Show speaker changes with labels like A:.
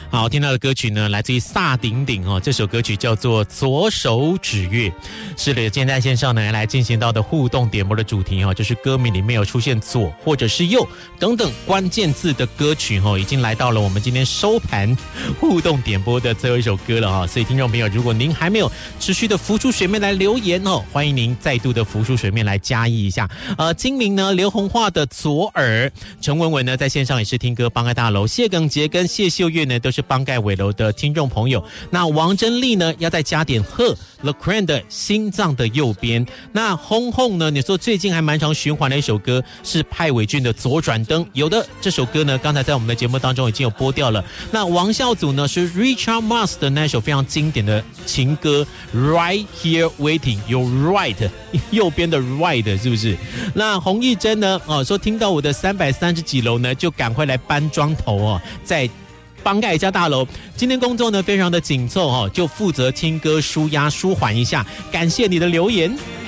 A: 好，听到的歌曲呢，来自于萨顶顶哦，这首歌曲叫做《左手指月》。是的，今天在线上呢来进行到的互动点播的主题哦，就是歌名里面有出现左或者是右等等关键字的歌曲哦，已经来到了我们今天收盘互动点播的最后一首歌了哈。所以听众朋友，如果您还没有持续的浮出水面来留言哦，欢迎您再度的浮出水面来加一一下。金明呢，刘红化的左耳，陈文文呢在线上也是听歌帮盖大楼，谢耿杰跟谢秀月呢都是帮盖尾楼的听众朋友。那王珍丽呢要再加点贺 The Crown 的心脏的右边。那轰轰呢，你说最近还蛮常循环的一首歌是派伟俊的左转灯，有的这首歌呢刚才在我们的节目当中已经有播掉了。那王孝祖呢是 Richard Marx 的那首非常经典的情歌 Right Here Waiting， 有 right 右边的 right 是不是？那洪义珍呢说听到我的330几楼呢就赶快来搬砖头哦，在帮盖一家大楼，今天工作呢非常的紧凑哦，就负责听歌舒压舒缓一下，感谢你的留言。